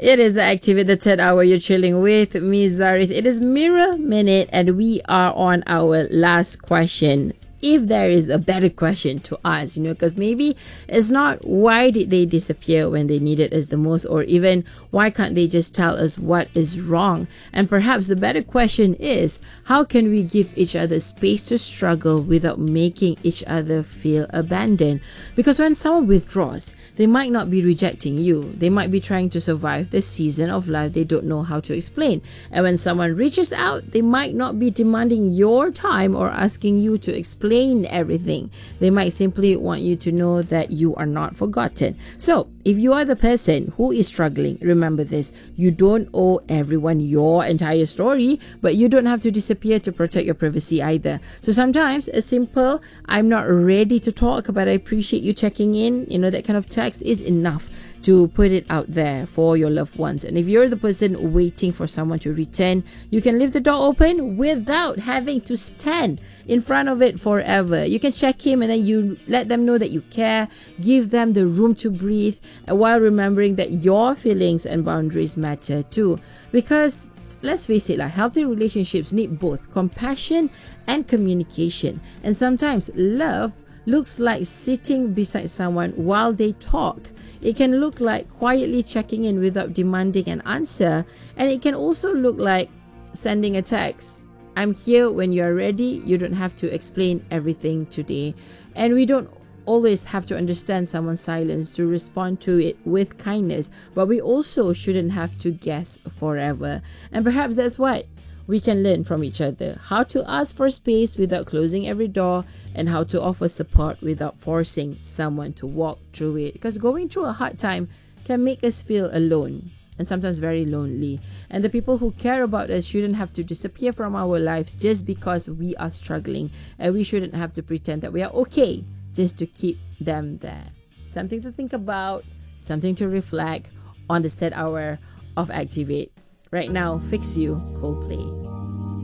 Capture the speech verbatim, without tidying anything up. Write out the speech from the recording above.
It is Activate the third hour. You're chilling with me, Zarith. It is Mirror Minute, and we are on our last question. If there is a better question to ask, you know, because maybe it's not why did they disappear when they needed us the most, or even why can't they just tell us what is wrong? And perhaps the better question is, how can we give each other space to struggle without making each other feel abandoned? Because when someone withdraws, they might not be rejecting you. They might be trying to survive the season of life they don't know how to explain. And when someone reaches out, they might not be demanding your time or asking you to explain everything. They might simply want you to know that you are not forgotten. So, if you are the person who is struggling, remember this: you don't owe everyone your entire story, but you don't have to disappear to protect your privacy either. So sometimes a simple "I'm not ready to talk, but I appreciate you checking in," you know, that kind of text is enough to put it out there for your loved ones. And if you're the person waiting for someone to return, you can leave the door open without having to stand in front of it forever. You can check him and then you let them know that you care, give them the room to breathe, while remembering that your feelings and boundaries matter too. Because let's face it, like, healthy relationships need both compassion and communication. And sometimes love looks like sitting beside someone while they talk. It can look like quietly checking in without demanding an answer. And it can also look like sending a text: "I'm here when you're ready. You don't have to explain everything today." And we don't always have to understand someone's silence to respond to it with kindness, but we also shouldn't have to guess forever. And perhaps that's what we can learn from each other: how to ask for space without closing every door, and how to offer support without forcing someone to walk through it. Because going through a hard time can make us feel alone and sometimes very lonely. And the people who care about us shouldn't have to disappear from our lives just because we are struggling. And we shouldn't have to pretend that we are okay just to keep them there. Something to think about, something to reflect on the third hour of Activate. Right now, Fix You, Coldplay.